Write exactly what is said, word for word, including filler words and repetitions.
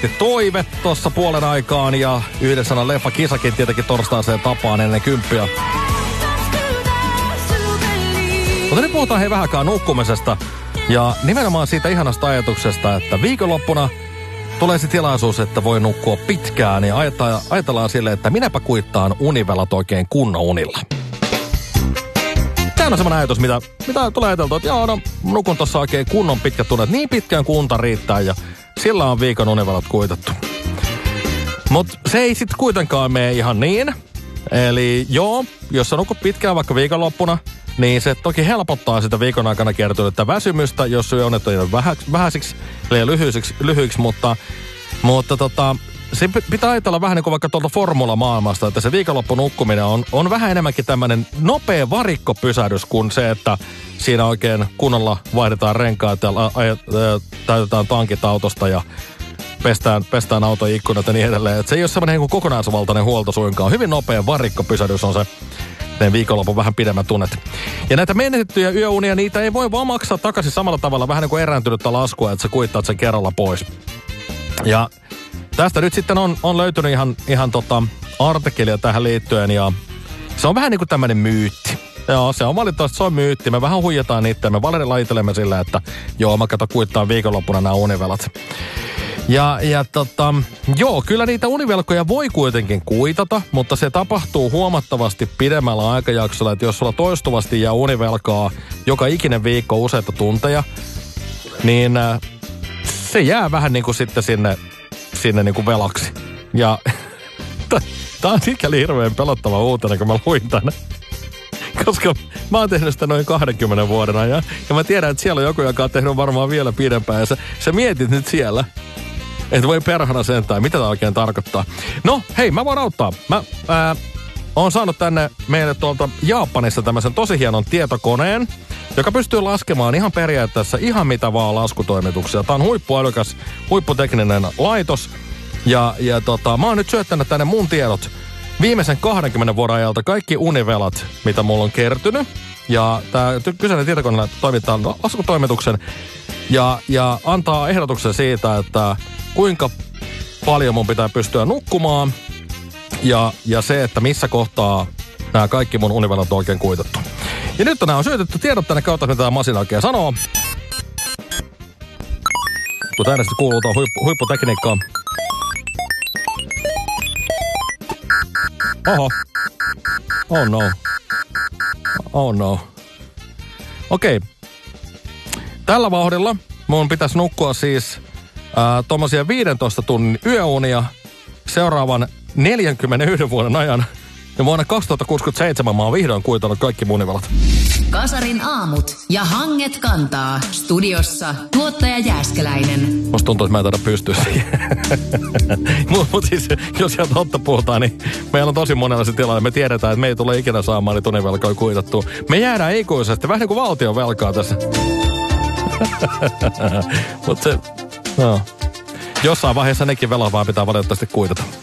soitti toive tuossa puolen aikaan ja yhden sanan leffa kisakin tietenkin torstaiseen tapaan ennen kymppiä. Mutta nyt puhutaan hei vähänkään nukkumisesta ja nimenomaan siitä ihanasta ajatuksesta, että viikonloppuna tulee se tilaisuus, että voi nukkua pitkään ja ajatellaan silleen, että minäpä kuittaan univelat oikein kunnon unilla. Tämä on semmoinen ajatus, mitä, mitä tulee ajateltua, että joo, no nukun tossa oikein kunnon pitkät tunnet. Niin pitkään kunta riittää ja sillä on viikon univelat kuitattu. Mutta se ei sitten kuitenkaan mene ihan niin. Eli joo, jos sä nukut pitkään vaikka viikonloppuna, niin se toki helpottaa sitä viikon aikana kertynyttä väsymystä, jos syö on vähäisiksi ja lyhyiksi, lyhyiksi, mutta, mutta tota, se pitää ajatella vähän niin kuin vaikka tuolta formula-maailmasta, että se viikonloppu nukkuminen on, on vähän enemmänkin tämmöinen nopea varikkopysähdys kuin se, että siinä oikein kunnolla vaihdetaan renkaat ja täytetään tankit autosta ja pestään, pestään auton ikkunat ja niin edelleen. Et se ei ole semmoinen niin kokonaisvaltainen huolto suinkaan. Hyvin nopea varikkopysähdys on se viikonlopun vähän pidemmät tunnet. Ja näitä menetettyjä yöunia, niitä ei voi vaan maksaa takaisin samalla tavalla, vähän niin kuin erääntynyttä laskua, että sä kuittaat sen kerralla pois. Ja tästä nyt sitten on, on löytynyt ihan, ihan tota artikkelia tähän liittyen ja se on vähän niin kuin tämmöinen myytti. Joo, se on valitettavasti, se on myytti. Me vähän huijataan niitä ja me valitetaan itsellemme sillä, että joo, mä kato kuittaan viikonloppuna nämä univelat. Ja, ja tota, joo, kyllä niitä univelkoja voi kuitenkin kuitata, mutta se tapahtuu huomattavasti pidemmällä aikajaksolla, että jos sulla toistuvasti jää univelkaa joka ikinen viikko useita tunteja, niin äh, se jää vähän niin kuin sitten sinne, sinne niin kuin velaksi. Ja tää on sikäli hirveän pelottava uutena, kun mä luin tänne. Koska mä oon tehnyt sitä noin kahdenkymmenen vuoden ajan. Ja mä tiedän, että siellä on joku, joka on tehnyt varmaan vielä pidempään. Ja sä, sä mietit nyt siellä, että voi perhana sentään, mitä tää oikein tarkoittaa. No, hei, mä voin auttaa. Mä ää, oon saanut tänne meille tuolta Japanissa tämmöisen tosi hienon tietokoneen, joka pystyy laskemaan ihan periaatteessa ihan mitä vaan laskutoimituksia. Tää on huippuälykäs, huipputekninen laitos. Ja, ja tota, mä oon nyt syöttänyt tänne mun tiedot viimeisen kahdenkymmenen vuoden ajalta kaikki univelat, mitä mulla on kertynyt. Ja tää kyseinen tietokone toimittaa laskutoimituksen ja, ja antaa ehdotuksen siitä, että kuinka paljon mun pitää pystyä nukkumaan ja, ja se, että missä kohtaa nämä kaikki mun univelat on oikein kuitattu. Ja nyt nämä on syötetty tiedot tänne kautta, mitä tämä masina oikein sanoo. Kun äänestä kuuluu tuon huippu, huipputekniikkaan. Oho. Oh no. Oh no. Okei. Okay. Tällä vauhdilla mun pitäisi nukkua siis ää, tommosia viidentoista tunnin yöunia seuraavan neljänkymmenenyhden vuoden ajan. Ja vuonna kaksituhattakuusikymmentäseitsemän mä oon vihdoin kuitannut kaikki munivelat. Kasarin aamut ja Hanget kantaa. Studiossa tuottaja Jääskeläinen. Musta tuntuu, että mä en taida pystyä siihen. Mutta mut siis, jos sieltä totta puhutaan, niin meillä on tosi monella se tilanne. Me tiedetään, että me ei tule ikinä saamaan niitä univelkoja kuitattua. Me jäädään ikuisesti, vähän niin kuin valtion velkaa tässä. Mutta se, no. Jossain vaiheessa nekin velat vaan pitää valitettavasti kuitata.